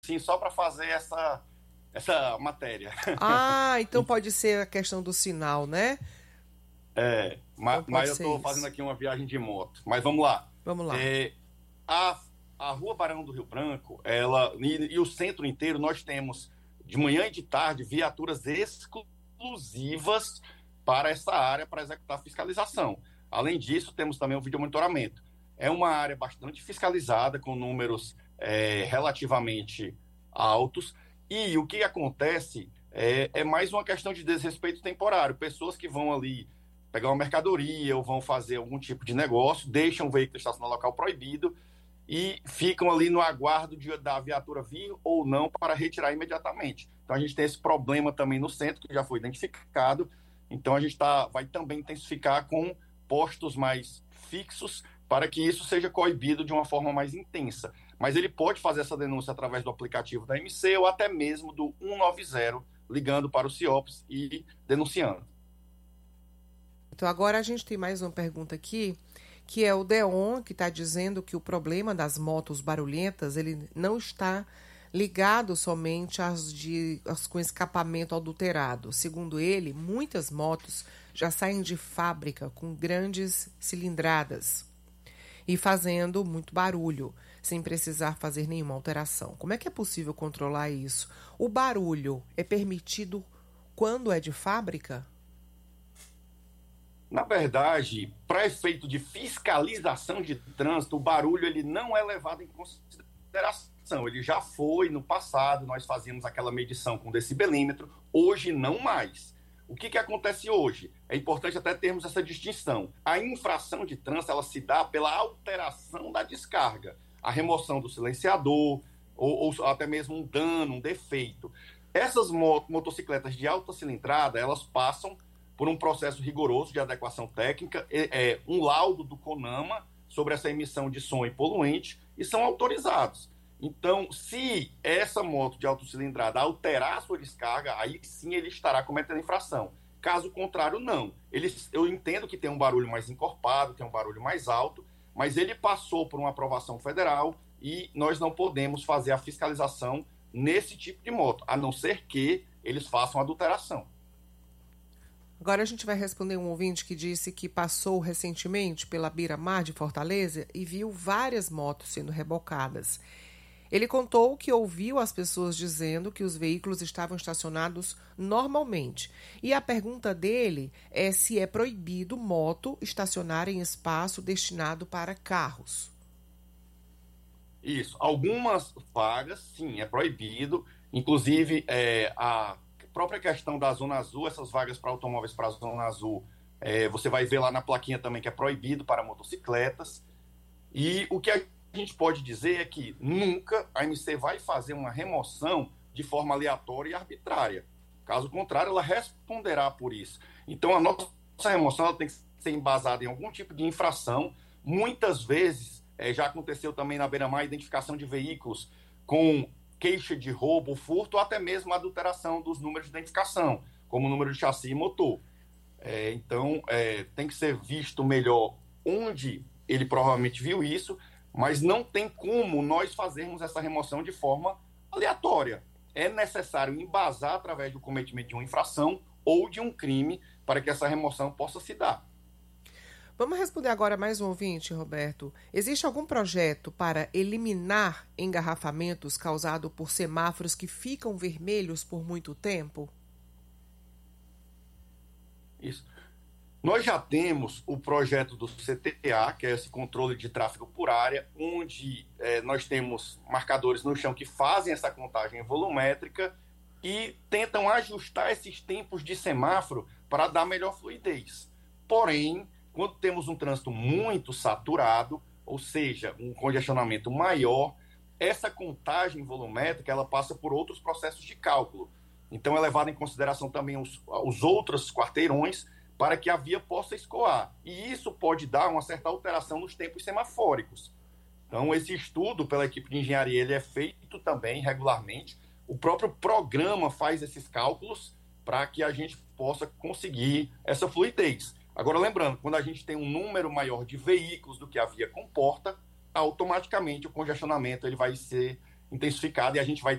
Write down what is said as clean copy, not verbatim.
assim, só para fazer essa matéria. Ah, então pode ser a questão do sinal, né? Então Mas pode eu ser estou fazendo isso. aqui uma viagem de moto. Mas vamos lá. Vamos lá. É, a, a Rua Barão do Rio Branco, e o centro inteiro, nós temos de manhã e de tarde viaturas exclusivas para essa área para executar fiscalização. Além disso, temos também o videomonitoramento. É uma área bastante fiscalizada, com números relativamente altos, e o que acontece é mais uma questão de desrespeito temporário. Pessoas que vão ali pegar uma mercadoria ou vão fazer algum tipo de negócio, deixam o veículo estacionar no local proibido e ficam ali no aguardo da viatura vir ou não para retirar imediatamente. Então a gente tem esse problema também no centro, que já foi identificado. Então a gente vai também intensificar com postos mais fixos para que isso seja coibido de uma forma mais intensa. Mas ele pode fazer essa denúncia através do aplicativo da MC ou até mesmo do 190, ligando para o CIOPS e denunciando. Então agora a gente tem mais uma pergunta aqui, que é o Deon, que está dizendo que o problema das motos barulhentas, ele não está ligado somente às com escapamento adulterado. Segundo ele, muitas motos já saem de fábrica com grandes cilindradas e fazendo muito barulho, sem precisar fazer nenhuma alteração. Como é que é possível controlar isso? O barulho é permitido quando é de fábrica? Na verdade, para efeito de fiscalização de trânsito, o barulho ele não é levado em consideração. Ele já foi no passado, nós fazíamos aquela medição com decibelímetro, hoje não mais. O que acontece hoje? É importante até termos essa distinção. A infração de trânsito ela se dá pela alteração da descarga, a remoção do silenciador ou até mesmo um dano, um defeito. Essas motocicletas de alta cilindrada, elas passam por um processo rigoroso de adequação técnica, um laudo do CONAMA sobre essa emissão de som e poluente, e são autorizados. Então, se essa moto de alta cilindrada alterar a sua descarga, aí sim ele estará cometendo infração. Caso contrário, não. Eu entendo que tem um barulho mais encorpado, tem um barulho mais alto, mas ele passou por uma aprovação federal e nós não podemos fazer a fiscalização nesse tipo de moto, a não ser que eles façam adulteração. Agora a gente vai responder um ouvinte que disse que passou recentemente pela beira-mar de Fortaleza e viu várias motos sendo rebocadas. Ele contou que ouviu as pessoas dizendo que os veículos estavam estacionados normalmente. E a pergunta dele é se é proibido moto estacionar em espaço destinado para carros. Isso. Algumas vagas, sim, é proibido. Inclusive, a própria questão da Zona Azul, essas vagas para automóveis para a Zona Azul, você vai ver lá na plaquinha também que é proibido para motocicletas. E o que a gente pode dizer é que nunca a MC vai fazer uma remoção de forma aleatória e arbitrária. Caso contrário, ela responderá por isso. Então, a nossa remoção ela tem que ser embasada em algum tipo de infração. Muitas vezes, já aconteceu também na beira-mar a identificação de veículos com queixa de roubo, furto, ou até mesmo a adulteração dos números de identificação, como o número de chassi e motor. Então, tem que ser visto melhor onde ele provavelmente viu isso, mas não tem como nós fazermos essa remoção de forma aleatória. É necessário embasar através do cometimento de uma infração ou de um crime para que essa remoção possa se dar. Vamos responder agora mais um ouvinte, Roberto. Existe algum projeto para eliminar engarrafamentos causados por semáforos que ficam vermelhos por muito tempo? Isso. Nós já temos o projeto do CTA, que é esse controle de tráfego por área, onde nós temos marcadores no chão que fazem essa contagem volumétrica e tentam ajustar esses tempos de semáforo para dar melhor fluidez. Porém, quando temos um trânsito muito saturado, ou seja, um congestionamento maior, essa contagem volumétrica ela passa por outros processos de cálculo. Então é levado em consideração também os outros quarteirões para que a via possa escoar. E isso pode dar uma certa alteração nos tempos semafóricos. Então esse estudo pela equipe de engenharia ele é feito também regularmente. O próprio programa faz esses cálculos para que a gente possa conseguir essa fluidez. Agora, lembrando, quando a gente tem um número maior de veículos do que a via comporta, automaticamente o congestionamento ele vai ser intensificado e a gente vai